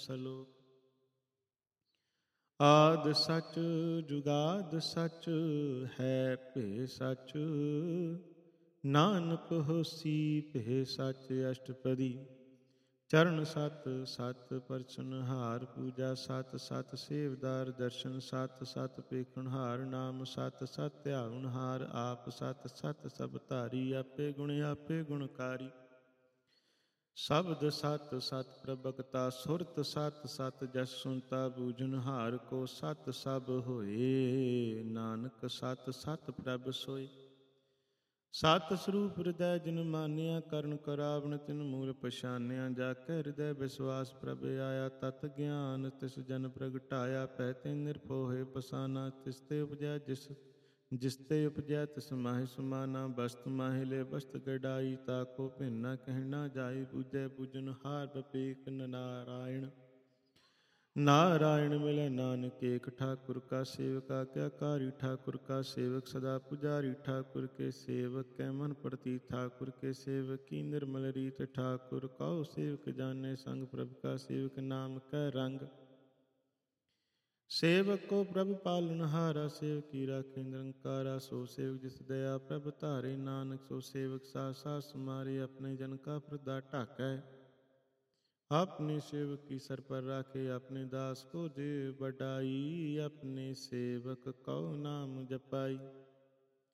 ਸਲੋਕ। ਆਦਿ ਸਚ ਜੁਗਾਦ ਸਚ ਹੈ ਭੇ ਸਚ, ਨਾਨਕ ਹੋਸੀ ਭੇ ਸਚ ਅਸ਼ਟਪਦੀ। ਚਰਨ ਸਤ ਸਤ ਪਰਚਨਹਾਰ, ਪੂਜਾ ਸਤ ਸਤ ਸੇਵਦਾਰ, ਦਰਸ਼ਨ ਸਤ ਸਤ ਪੇਖਣਹਾਰ, ਨਾਮ ਸਤ ਸਤ ਧਿਆਵਣਹਾਰ। ਆਪ ਸਤ ਸਤ ਸਭ ਧਾਰੀ, ਆਪੇ ਗੁਣ ਆਪੇ ਗੁਣਕਾਰੀ। ਸ਼ਬਦ ਸਤ ਸਤ ਪ੍ਰਭਗਤਾ, ਸੁਰਤ ਸਤ ਸਤ ਜਸ ਸੁਨਤਾ ਬੂਝਨਹਾਰ। ਕੋ ਸਤ ਸਭ ਹੋਏ, ਨਾਨਕ ਸਤ ਸਤ ਪ੍ਰਭ ਸੋਏ। ਸਤ ਸਰੂਪ ਹਿਰਦੈ ਜਿਨ ਮਾਨਿਆ, ਕਰਨ ਕਰਾਵਣ ਤਿਨ ਮੂਲ ਪਛਾਨਿਆ। ਜਾ ਕੇ ਹਿਰਦੈ ਵਿਸਵਾਸ ਪ੍ਰਭ ਆਇਆ, ਤਤ ਗਿਆਨ ਤਿਸ ਜਨ ਪ੍ਰਗਟਾਇਆ। ਪੈ ਤੇ ਨਿਰਭਉ ਪਸਾਨਾ, ਤਿਸ ਤੇ ਉਪਜੈ ਜਿਸ ਤੇ ਉਪਜੈ ਤਿਸ ਮਾਹਿ ਸਮਾਨਾ। ਬਸਤ ਮਾਹਿ ਲੈ ਬਸਤ ਗਡਾਈ, ਤਾਕੋ ਭਿੰਨ ਨ ਕਹਿ ਨਾ ਜਾਈ। ਬੂਝੈ ਬੂਝਨਹਾਰ ਬਪੇਖ ਨਾਰਾਇਣ, ਨਾਰਾਇਣ ਮਿਲੈ ਨਾਨਕ ਏਕ। ਠਾਕੁਰ ਕਾ ਸੇਵਕਾ ਕਿਆ ਕਾਰੀ, ਠਾਕੁਰ ਕਾ ਸੇਵਕ ਸਦਾ ਪੁਜਾਰੀ। ਠਾਕੁਰ ਕੇ ਸੇਵਕ ਕੈ ਮਨ ਪ੍ਰਤੀਤ, ਠਾਕੁਰ ਕੇ ਸੇਵਕ ਕੀ ਨਿਰਮਲ ਰੀਤ। ਠਾਕੁਰ ਕਉ ਸੇਵਕ ਜਾਣੈ ਸੰਗ, ਪ੍ਰਭ ਕਾ ਸੇਵਕ ਨਾਮ ਕੈ ਰੰਗ। ਸੇਵਕ ਕੋ ਪ੍ਰਭ ਪਾਲਨਹਾਰਾ, ਸੇਵਕ ਕੀ ਰਾਖੇ ਨਿਰੰਕਾਰਾ। ਸੋ ਸੇਵਕ ਜਿਸ ਦਇਆ ਪ੍ਰਭ ਧਾਰੇ, ਨਾਨਕ ਸੋ ਸੇਵਕ ਸਾਥ ਸਾਥ ਸਮਾਰੇ। ਆਪਣੇ ਜਨ ਕਾ ਪਰਦਾ ਢਾਕੈ, ਆਪਣੇ ਸੇਵਕ ਕੀ ਸਰ ਪਰ ਰਾਖੇ। ਆਪਣੇ ਦਾਸ ਕੋ ਦੇ ਬਡਾਈ, ਆਪਣੇ ਸੇਵਕ ਕਉ ਨਾਮ ਜਪਾਈ।